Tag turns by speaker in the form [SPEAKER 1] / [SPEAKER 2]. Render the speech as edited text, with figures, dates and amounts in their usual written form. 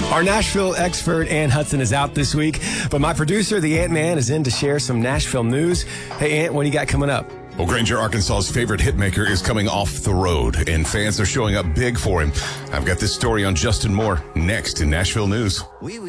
[SPEAKER 1] Our Nashville expert, Ann Hudson, is out this week, but my producer, the Ant-Man, is in to share some Nashville news. Hey, Ant, what do you got coming up?
[SPEAKER 2] Well, Granger, Arkansas's favorite hitmaker is coming off the road, and fans are showing up big for him. I've got this story on Justin Moore next in Nashville News.